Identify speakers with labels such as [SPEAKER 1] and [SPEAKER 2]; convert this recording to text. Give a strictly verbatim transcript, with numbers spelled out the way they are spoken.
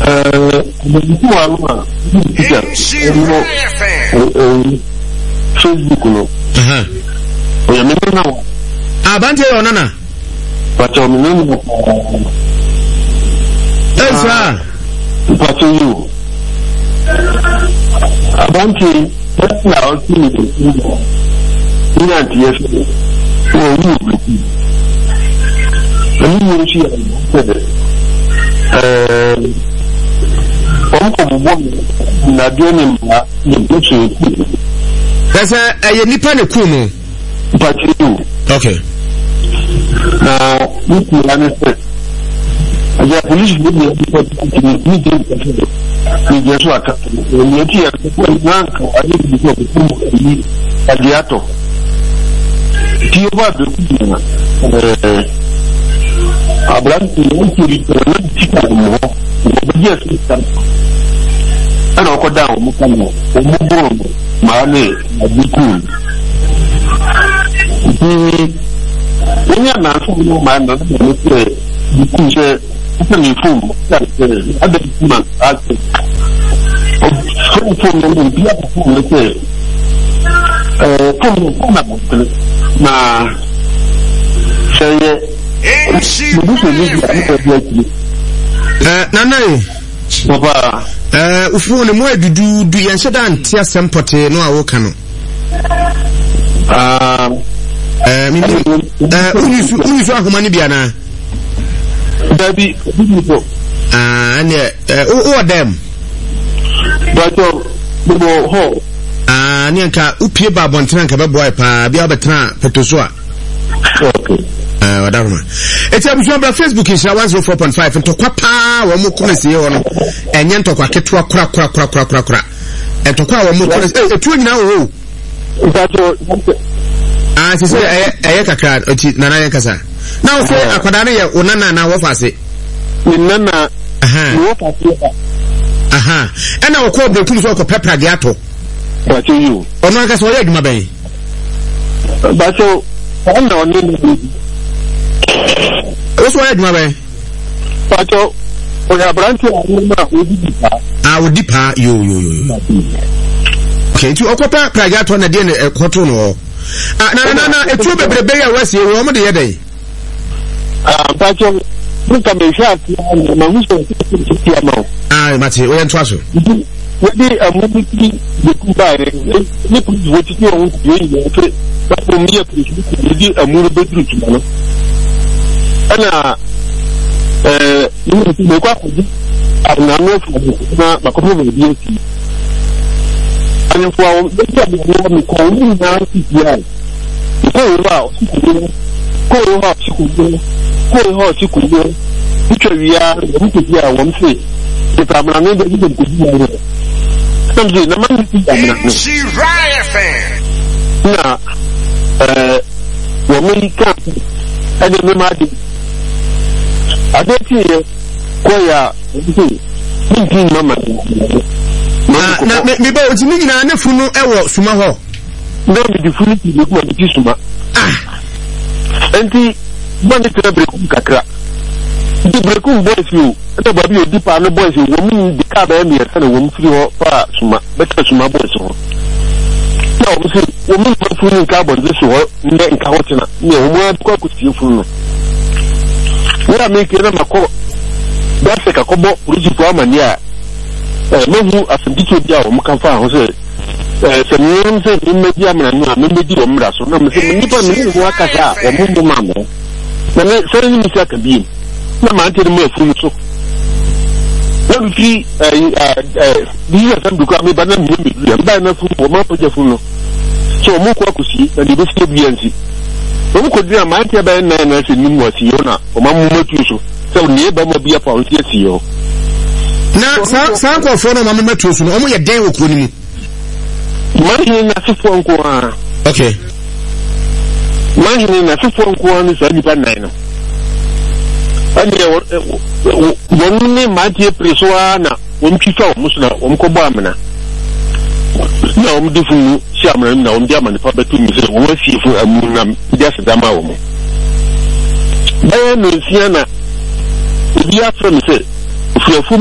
[SPEAKER 1] Uh, the Facebook, no. Uh-huh. We are now.
[SPEAKER 2] Abante or Nana?
[SPEAKER 1] But your name,
[SPEAKER 2] yes, sir.
[SPEAKER 1] But you, Abante, that's now, you know, yes, for you. And you said it. Um, na deni ma nbuchu
[SPEAKER 2] pesa eye nipa ne kumu
[SPEAKER 1] pati
[SPEAKER 2] okay
[SPEAKER 1] na nipa na se aja police bi ni ni ni ni jesu aka ni ti ya ko na ka ani bi ko ko ni adiato ti o ba do na eh abran ti ni ti na ti ka mo yes ana ko dawo mu kan mo mu bo ma ne abiku ni na so mo ma na mo se biku se ko ni fu ta se ada ma ase o fu fu mo bi a fu mo se eh ko mo ko na mo na se ye
[SPEAKER 2] eh nana
[SPEAKER 1] papa
[SPEAKER 2] eh ufu ne mo edudu du yen sheda anti asempote no awoka no
[SPEAKER 1] ah
[SPEAKER 2] eh mi eh unisu unisu ahoma ne bia na
[SPEAKER 1] dabi bibo
[SPEAKER 2] ah ne eh o o dem
[SPEAKER 1] but bibo ho
[SPEAKER 2] ah ne nka upie ba bontena nka be boy pa bia obetena petoso a
[SPEAKER 1] okay
[SPEAKER 2] eh wadaruma eti abusu bra Facebook is one oh four point five ntokwa pa wo mo kone sie ho no enye ntokwa ketua kura kura kura kura kura kura ntokwa wo mo kone eh etu nyina wo
[SPEAKER 1] zato
[SPEAKER 2] ah se se eh eh kakra oti nana yen kasa na wo se akwada ne ye onana na wo fase
[SPEAKER 1] ni nana
[SPEAKER 2] aha
[SPEAKER 1] wo fase
[SPEAKER 2] aha ena wo ko brekum so ko pepra de ato
[SPEAKER 1] what you
[SPEAKER 2] ono aka so ye aduma ben
[SPEAKER 1] baso ona oni ni
[SPEAKER 2] o so ye aduma ben
[SPEAKER 1] baso o ya branch ani ma o di pa
[SPEAKER 2] ah o di pa yo yo yo okay tu okopa praga ato na de ne ekoto no ah na na na etu bebrebe ya wase wo mo de ye dai
[SPEAKER 1] ah baso nka me sha ti ma huso ti ama
[SPEAKER 2] ah mate o yento aso
[SPEAKER 1] wadi amudi de kubare ni ku woti ti on ku yi fe ba ko mi ya ku di amuru bedru ti no ana eh ni me kwa ku di ana no fu na ba ko mo bi eti ani fu awo de ti abi mi ko ni na ti ya ko wa ko wa ti ku ko ho ti ku ni ke wiya ni ke ya wo mfe ti ta bra ne de ku ku ya something na man ti amna no
[SPEAKER 3] she riot fan
[SPEAKER 1] na eh wo mi ka ade me ma di ade ti ko ya ti ni mama
[SPEAKER 2] na na me ba o ti ni na na funu ewo suma ho
[SPEAKER 1] no mi di funu ti ko di suma ah enti bon ti bre ku kakra di bre ku boys you ade ba bi o di pa no boys wo mi di ka ba mi ese na wo mi firi ho pa suma beta suma boys ho na wo mi wo mi pa funu ka bo di so ho nde nka ho tina ne wo mo ko ku ti funu wora me ke na mako ba se ka ko bo ruji po amani a eh mehu afindike dia wo mka fa ho se eh se mi se mi meji amana no a me meji wo mra so na me se ni pa me ho aka sa wo mu mu mamo na me se ni mi se aka bi na ma ante mo afunu so na mi fi eh eh bi ya san duka me ba na mi mi ya ba na fu wo ma po je funu so mu ko akusi na di be se bi yansi wo ko di ma ante ba na na se ni mo si yo na o ma mu matu so so ni ba mo bi ya pa o si si yo
[SPEAKER 2] na sa sa ko fo no mama matu so no omo ye den okro ni mu
[SPEAKER 1] mahini na sifo nko a
[SPEAKER 2] okay
[SPEAKER 1] mahini na sifo nko a ni sa ni pa nine no ani wo ni ma tie preso na wo ntwifa wo muso na wo mkobo amana na wo mdifu si amana na wo ndi amana pa betu mi se wo sifu amu na ndi asedama wo mo baye no sia na bi afro mi se fuafu